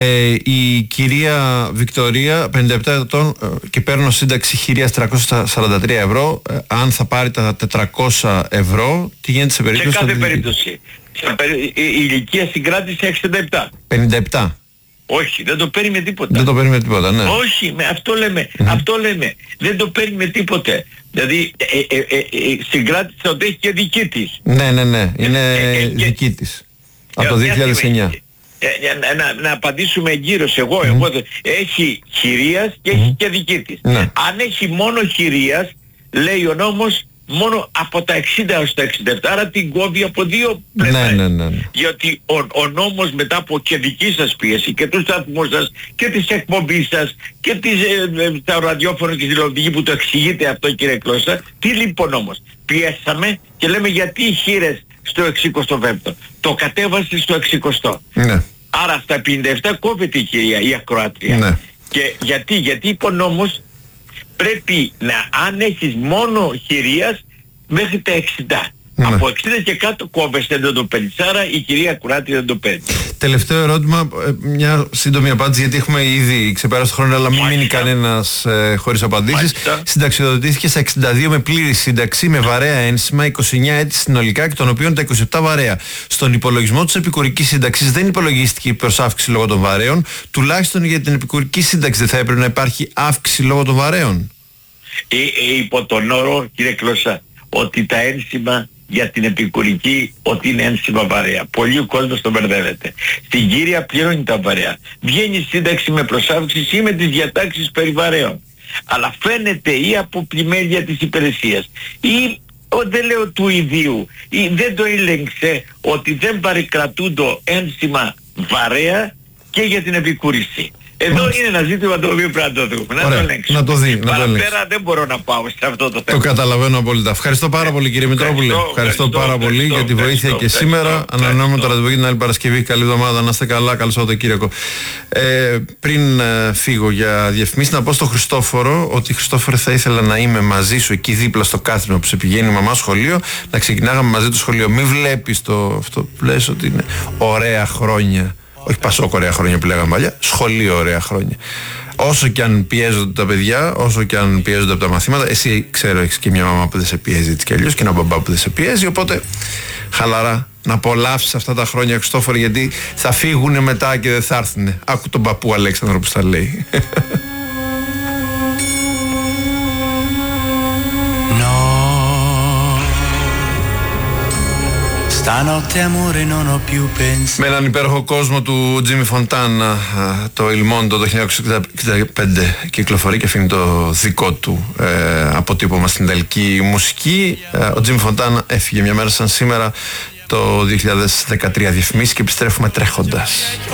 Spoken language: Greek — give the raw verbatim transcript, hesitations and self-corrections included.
Ε, η κυρία Βικτωρία, πενήντα επτά ετών ε, και παίρνω σύνταξη χειρίας τριακόσια σαράντα τρία ευρώ. Ε, αν θα πάρει τα τετρακόσια ευρώ, τι γίνεται σε περίπτωση... Σε κάθε περίπτωση. Η ηλικία συγκράτηση εξήντα επτά. πενήντα επτά. Όχι, δεν το παίρνει με τίποτα. Δεν το παίρνει με τίποτα, ναι. Όχι, με αυτό λέμε. Mm-hmm. Αυτό λέμε. Δεν το παίρνει με τίποτε. Δηλαδή ε, ε, ε, ε, συγκράτησε ότι έχει και δική της. Ναι, ναι, ναι. Είναι ε, ε, δική ε, της. Από το δύο χιλιάδες εννιά. Ε, να, να, να απαντήσουμε εγκύρως εγώ, mm. εγώ έχει χειρίας και έχει mm. και δική της. Ναι. Αν έχει μόνο χειρίας, λέει ο νόμος, μόνο από τα εξήντα έως τα εξήντα επτά, άρα την κόβει από δύο πλευρές. Ναι, ναι, ναι. Γιατί ο, ο νόμος μετά από και δική σας πίεση και του σταθμού σας και της εκπομπής σας και της, ε, ε, τα ραδιόφωνα και τη τηλεοπτική που το εξηγείτε αυτό, κύριε Κλώσσα, τι λοιπόν όμως, πιέσαμε και λέμε γιατί οι χείρες στο εξηκοστό πέμπτο. Το κατέβασε στο εξηκοστό. Ναι. Άρα στα πενήντα επτά κόβεται η κυρία, η ακροάτρια. Ναι. Και γιατί, γιατί είπε ο νόμος πρέπει να, αν έχεις μόνο χειρίας μέχρι τα εξήντα. Ναι. Από εξήντα και κάτω κόβεστε, δεν το παίρνεις. Άρα η κυρία ακροάτρια δεν το παίρνει. Τελευταίο ερώτημα, μια σύντομη απάντηση, γιατί έχουμε ήδη ξεπεράσει το χρόνο, αλλά μην μείνει κανένας ε, χωρίς απαντήσεις. Συνταξιοδοτήθηκε στα εξήντα δύο με πλήρη σύνταξη, με βαρέα ένσημα, είκοσι εννιά έτη συνολικά, και των οποίων τα είκοσι επτά βαρέα. Στον υπολογισμό της επικουρικής σύνταξης δεν υπολογίστηκε η προσάυξηση λόγω των βαρέων. Τουλάχιστον για την επικουρική σύνταξη δεν θα έπρεπε να υπάρχει αύξηση λόγω των βαρέων? Ε, ε, υπό τον όρο, κύριε Κλώσσα, ότι τα ένσημα για την επικουρική ότι είναι ένσημα βαρέα. Πολλοί κόσμος το μπερδεύεται. Στην κύρια πληρώνει τα βαρέα. Βγαίνει σύνταξη με προσάυξηση ή με τις διατάξεις περί βαρέων. Αλλά φαίνεται ή από πλημμύρια της υπηρεσίας ή, ο, δεν λέω του ιδίου, ή δεν το ήλεγξε ότι δεν παρικρατούν το ένσημα βαρέα και για την επικούρηση. Εδώ είναι ένα ζήτημα το οποίο πρέπει να το δούμε. Να το ελέγξουμε. Να το δει. Παραπέρα δεν μπορώ να πάω σε αυτό το θέμα. Το καταλαβαίνω απόλυτα. Ευχαριστώ πάρα πολύ, κύριε Μητρόπουλε. Ευχαριστώ, ευχαριστώ, ευχαριστώ πάρα πολύ για τη βοήθεια ευχαριστώ, και σήμερα. Ανανεώνουμε το ραντεβού για την άλλη Παρασκευή. Καλή εβδομάδα. Να είστε καλά. Καλό Σαββατοκύριακο. Ε, πριν ε, φύγω για διαφημίσεις, να πω στο Χριστόφορο ότι, Χριστόφορε, θα ήθελα να είμαι μαζί σου εκεί δίπλα στο Κάθρινο που σε πηγαίνει η μαμά σχολείο, να ξεκινάγαμε μαζί το σχολείο. Μην βλέπεις το αυτό που λες ότι είναι ωραία χρόνια. Όχι Πασόκ ωραία χρόνια που λέγαμε παλιά, σχολείο ωραία χρόνια. Όσο και αν πιέζονται τα παιδιά, όσο και αν πιέζονται από τα μαθήματα, εσύ ξέρω έχεις και μια μαμά που δεν σε πιέζει έτσι κι αλλιώς και ένα μπαμπά που δεν σε πιέζει, οπότε χαλαρά να απολαύσεις αυτά τα χρόνια, Χριστόφορο, γιατί θα φύγουν μετά και δεν θα έρθουν. Άκου τον παππού Αλέξανδρο που στα λέει. Με έναν υπέροχο κόσμο του Τζίμι Φοντάνα, το Il Mondo το χίλια εννιακόσια εξήντα πέντε κυκλοφορεί και αφήνει το δικό του ε, αποτύπωμα στην ιταλική μουσική. Ε, ο Τζίμι Φοντάνα έφυγε μια μέρα σαν σήμερα το δύο χιλιάδες δεκατρία, διαφημίσεις, και επιστρέφουμε τρέχοντας.